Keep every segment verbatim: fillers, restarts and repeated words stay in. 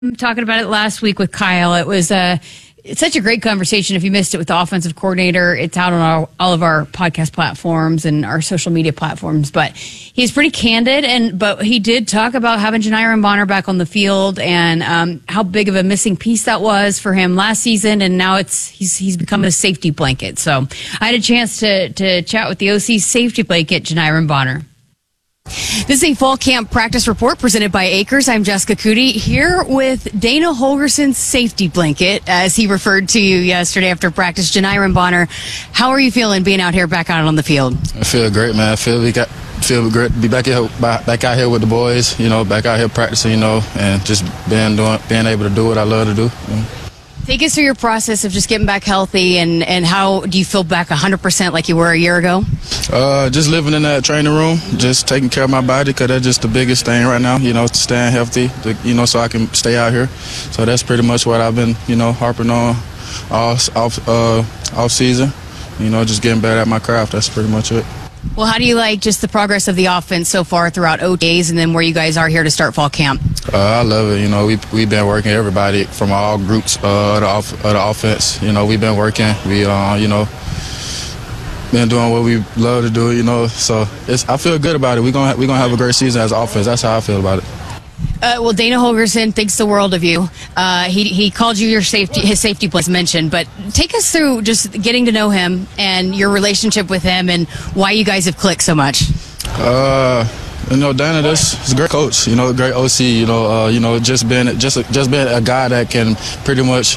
talking about it last week with Kyle. It was uh, it's such a great conversation. If you missed it with the offensive coordinator, it's out on our, all of our podcast platforms and our social media platforms. But he's pretty candid, and but he did talk about having Janiran Bonner back on the field and um, how big of a missing piece that was for him last season, and now it's he's he's become a safety blanket. So I had a chance to to chat with the O C's safety blanket, Janiran Bonner. This is a fall camp practice report presented by Acres. I'm Jessica Cootie here with Dana Holgerson's safety blanket, as he referred to you yesterday after practice. Janiran Bonner, how are you feeling being out here back out on the field? I feel great, man. I feel we got feel great to be back here, back out here with the boys. You know, back out here practicing. You know, and just being doing, being able to do what I love to do. You know. Take us through your process of just getting back healthy, and, and how do you feel back one hundred percent like you were a year ago? Uh, just living in that training room, just taking care of my body, because that's just the biggest thing right now, you know, staying healthy, to, you know, so I can stay out here. So that's pretty much what I've been, you know, harping on all off, uh, off season, you know, just getting better at my craft. That's pretty much it. Well, how do you like just the progress of the offense so far throughout O T As, and then where you guys are here to start fall camp? Uh, I love it. You know, we, we've been working, everybody from all groups uh, of, the off, of the offense. You know, we've been working. We, uh, you know, been doing what we love to do, you know. So it's, I feel good about it. We're going we're gonna have a great season as an offense. That's how I feel about it. Uh, well, Dana Holgerson thinks the world of you. Uh, he he called you your safety, his safety was mentioned, but take us through just getting to know him and your relationship with him and why you guys have clicked so much. Uh, you know, Dana, this is a great coach. You know, a great O C. You know, uh, you know, just being just just being a guy that can pretty much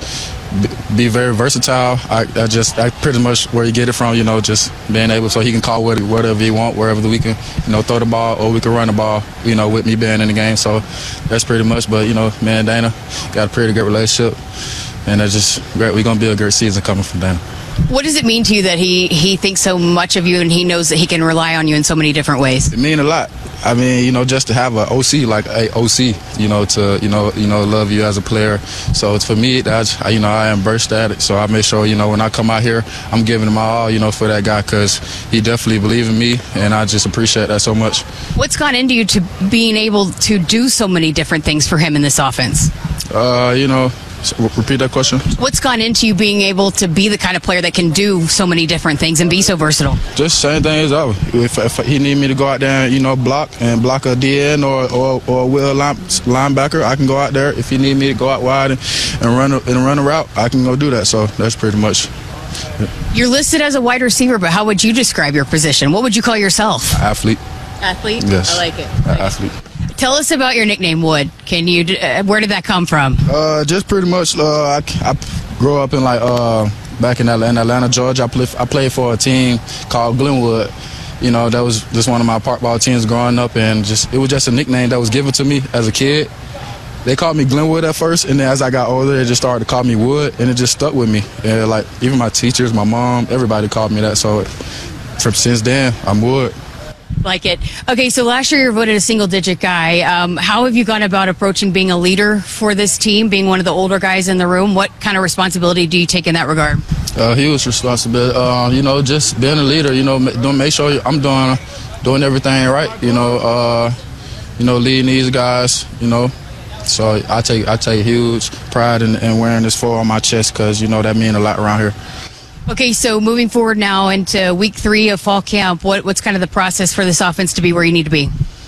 be very versatile. I, I just I pretty much where you get it from. You know, just being able so he can call whatever he want, wherever we can, you know, throw the ball or we can run the ball. You know, with me being in the game. So that's pretty much. But you know, me and Dana got a pretty good relationship, and it's just great. We're gonna be a great season coming from Dana. What does it mean to you that he, he thinks so much of you and he knows that he can rely on you in so many different ways? It means a lot. I mean, you know, just to have an O C like a O C, you know, to you know, you know, love you as a player. So it's for me, that's you know, I embrace that. So I make sure, you know, when I come out here, I'm giving him my all, you know, for that guy, because he definitely believes in me, and I just appreciate that so much. What's gone into you to being able to do so many different things for him in this offense? Uh, you know. Repeat that question. What's gone into you being able to be the kind of player that can do so many different things and be so versatile? Just same thing as ever. If, if he need me to go out there and, you know, block and block a D N or or, or a will line, linebacker, I can go out there. If he need me to go out wide and, and run a, and run a route, I can go do that. So that's pretty much it. You're listed as a wide receiver, but how would you describe your position? What would you call yourself? Athlete. Athlete? Yes. I like it. I like Athlete. It. Tell us about your nickname, Wood. Can you? Uh, where did that come from? Uh, just pretty much. Uh, I, I grew up in like uh, back in Atlanta, Atlanta, Georgia. I, play, I played for a team called Glenwood. You know, that was just one of my park ball teams growing up, and just it was just a nickname that was given to me as a kid. They called me Glenwood at first, and then as I got older, they just started to call me Wood, and it just stuck with me. And like even my teachers, my mom, everybody called me that. So from since then, I'm Wood. Like it. Okay, so last year you were voted a single-digit guy. Um, how have you gone about approaching being a leader for this team, being one of the older guys in the room? What kind of responsibility do you take in that regard? Uh, huge responsibility. Uh, you know, just being a leader. You know, don't make sure I'm doing doing everything right. You know, uh, you know, leading these guys. You know, so I take I take huge pride in, in wearing this four on my chest, because you know that means a lot around here. Okay, so moving forward now into week three of fall camp, what, what's kind of the process for this offense to be where you need to be?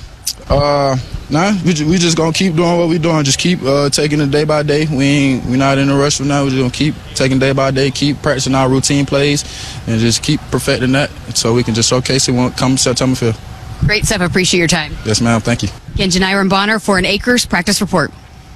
Uh, nah, we, we just gonna keep doing what we're doing. Just keep uh, taking it day by day. We ain't we not in a rush for now. We're just gonna keep taking day by day, keep practicing our routine plays, and just keep perfecting that so we can just showcase it when it comes September fifth. Great stuff. Appreciate your time. Yes, ma'am. Thank you. Again, Janiran Bonner for an Acres practice report.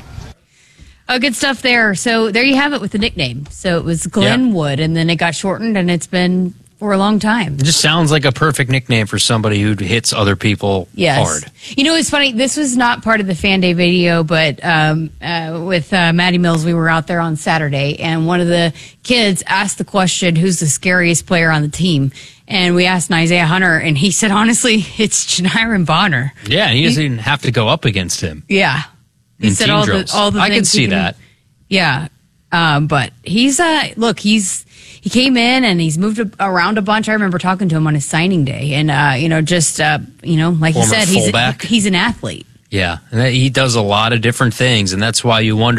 Oh, good stuff there. So there you have it with the nickname. So it was Glenwood, yeah. And then it got shortened, and it's been for a long time. It just sounds like a perfect nickname for somebody who hits other people yes. hard. You know, it's funny. This was not part of the Fan Day video, but um, uh, with uh, Maddie Mills, we were out there on Saturday, and one of the kids asked the question, who's the scariest player on the team? And we asked Isaiah Hunter, and he said, honestly, it's Janiran Bonner. Yeah, he doesn't he, even have to go up against him. Yeah. He in said team all drills. the all the I things can see can, that. Yeah, um, but he's uh look he's he came in and he's moved around a bunch. I remember talking to him on his signing day, and uh, you know just uh, you know like Former he said he's fullback. he's an athlete. Yeah, and that, he does a lot of different things, and that's why you wonder